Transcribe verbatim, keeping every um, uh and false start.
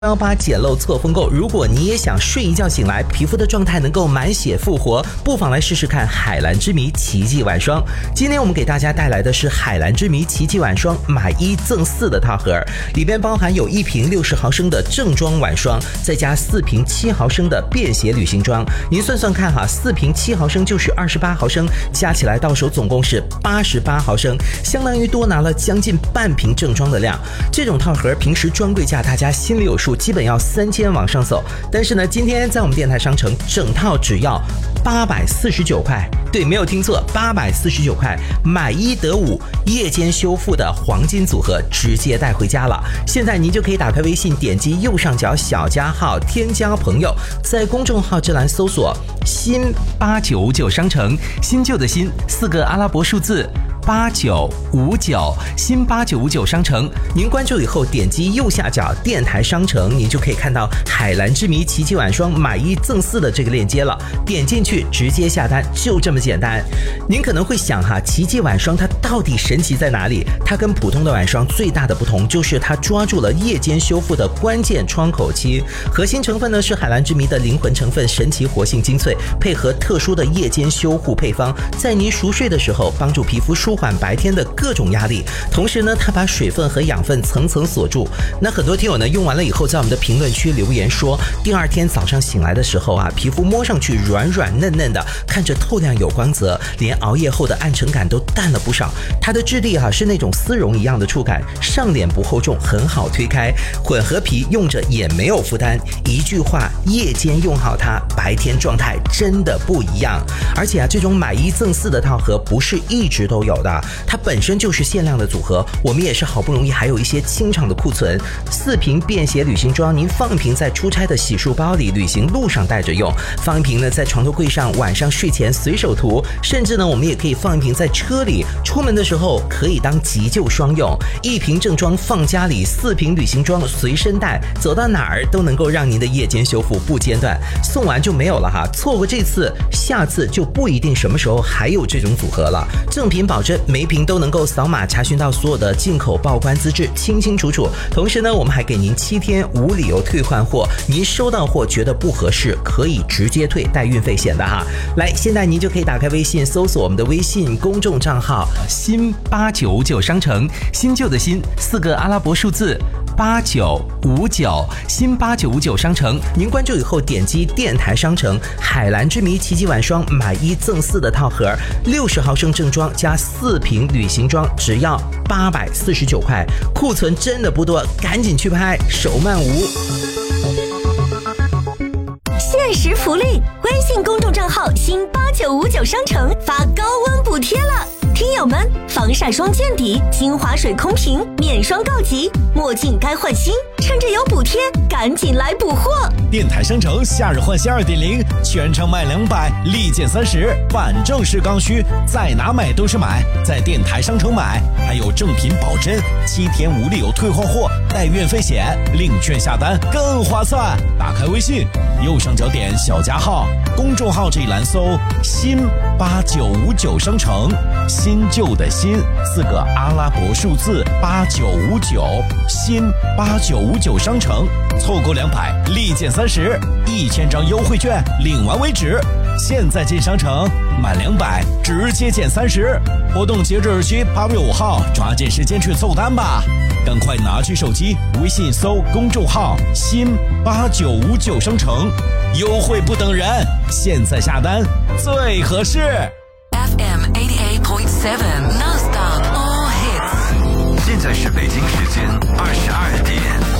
幺八简陋错峰购，如果你也想睡一觉醒来皮肤的状态能够满血复活，不妨来试试看海蓝之谜奇迹晚霜。今天我们给大家带来的是海蓝之谜奇迹晚霜买一赠四的套盒，里边包含有一瓶六十毫升的正装晚霜，再加四瓶七毫升的便携旅行装。您算算看哈，四瓶七毫升就是二十八毫升，加起来到手总共是八十八毫升，相当于多拿了将近半瓶正装的量。这种套盒平时专柜价大家心里有数，基本要三千往上走，但是呢，今天在我们电台商城整套只要八百四十九块，对，没有听错，八百四十九块，买一得五，夜间修复的黄金组合直接带回家了。现在您就可以打开微信，点击右上角小加号，添加朋友，在公众号这栏搜索新八九五九商城，新旧的新四个阿拉伯数字八九五九，新八九五九商城。您关注以后，点击右下角电台商城，您就可以看到海蓝之谜奇迹晚霜买一赠四的这个链接了。点进去直接下单，就这么简单。您可能会想哈，奇迹晚霜它到底神奇在哪里？它跟普通的晚霜最大的不同就是它抓住了夜间修复的关键窗口期。核心成分呢是海蓝之谜的灵魂成分神奇活性精粹，配合特殊的夜间修护配方，在您熟睡的时候帮助皮肤舒缓白天的各种压力，同时呢，它把水分和养分层层锁住。那很多听友呢用完了以后，在我们的评论区留言说，第二天早上醒来的时候啊，皮肤摸上去软软嫩嫩的，看着透亮有光泽，连熬夜后的暗沉感都淡了不少。它的质地啊是那种丝绒一样的触感，上脸不厚重，很好推开，混合皮用着也没有负担。一句话，夜间用好它，白天状态真的不一样。而且啊，这种买一赠四的套盒不是一直都有的，它本身就是限量的组合，我们也是好不容易还有一些清场的库存。四瓶便携旅行装，您放一瓶在出差的洗漱包里，旅行路上带着用；放一瓶呢在床头柜上，晚上睡前随手涂；甚至呢，我们也可以放一瓶在车里，出门的时候可以当急救双用。一瓶正装放家里，四瓶旅行装随身带，走到哪儿都能够让您的夜间修复不间断。送完就没有了哈，错过这次，下次就不一定什么时候还有这种组合了。正品保证每瓶都能够扫码查询到所有的进口报关资质，清清楚楚。同时呢，我们还给您七天无理由退换货，您收到货觉得不合适，可以直接退，带运费险的哈。来，现在您就可以打开微信，搜索我们的微信公众账号新八九五九商城，新旧的新四个阿拉伯数字八九五九，新八九五九商城。您关注以后，点击电台商城海蓝之谜奇迹晚霜买一赠四的套盒，六十毫升正装加四瓶旅行装，只要八百四十九块，库存真的不多，赶紧去拍，手慢无。 限时福利，微信公众账号新八九五九商城发高温补贴了。听友们，防晒霜见底，精华水空瓶面霜告急，墨镜该换新，趁着有补贴，赶紧来补货！ 电台商城夏日换新 二点零， 全场卖两百，立减三十，反正是刚需，在哪买都是买，在电台商城买，还有正品保真，七天无理由退换货，带运费险，领券下单更划算。打开微信，右上角点小加号，公众号这一栏搜新八九五九商城，新旧的新四个阿拉伯数字八九五九，新八九五九商城，凑够两百立减三十，一千张优惠券领完为止。现在进商城满两百直接减三十，活动截止日期八月五号，抓紧时间去凑单吧！赶快拿起手机，微信搜公众号新八九五九商城，优惠不等人，现在下单最合适。 F M eighty-eight point seven Non-stop all hits。现在是北京时间二十二点。